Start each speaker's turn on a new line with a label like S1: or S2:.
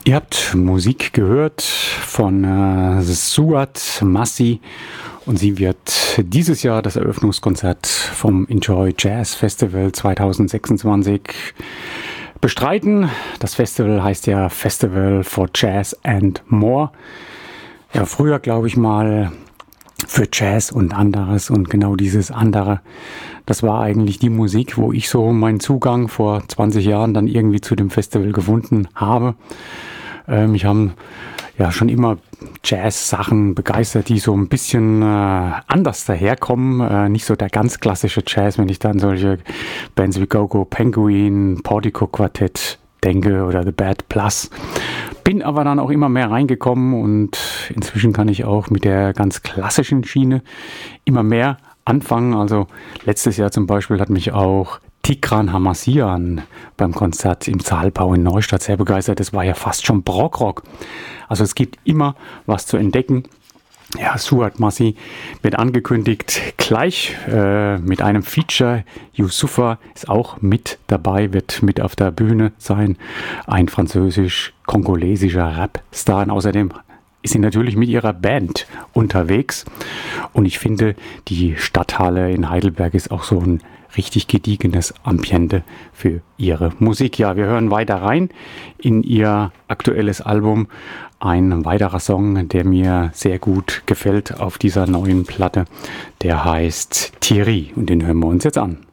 S1: Ihr habt Musik gehört von Suat Massi und sie wird dieses Jahr das Eröffnungskonzert vom Enjoy Jazz Festival 2026 bestreiten. Das Festival heißt ja Festival for Jazz and More. Ja, früher glaube ich mal für Jazz und anderes, und genau dieses andere, das war eigentlich die Musik, wo ich so meinen Zugang vor 20 Jahren dann irgendwie zu dem Festival gefunden habe. Mich haben ja schon immer Jazz-Sachen begeistert, die so ein bisschen anders daherkommen. Nicht so der ganz klassische Jazz, wenn ich dann solche Bands wie Go-Go Penguin, Portico Quartett denke oder The Bad Plus. Bin aber dann auch immer mehr reingekommen und inzwischen kann ich auch mit der ganz klassischen Schiene immer mehr anfangen. Also letztes Jahr zum Beispiel hat mich auch Tigran Hamasyan beim Konzert im Saalbau in Neustadt sehr begeistert. Das war ja fast schon Barockrock. Also es gibt immer was zu entdecken. Ja, Suat Massi wird angekündigt, gleich mit einem Feature. Youssoupha ist auch mit dabei, wird mit auf der Bühne sein. Ein französisch-kongolesischer Rap-Star. Und außerdem ist sie natürlich mit ihrer Band unterwegs. Und ich finde, die Stadthalle in Heidelberg ist auch so ein richtig gediegenes Ambiente für ihre Musik. Ja, wir hören weiter rein in ihr aktuelles Album. Ein weiterer Song, der mir sehr gut gefällt auf dieser neuen Platte, der heißt Thierry und den hören wir uns jetzt an.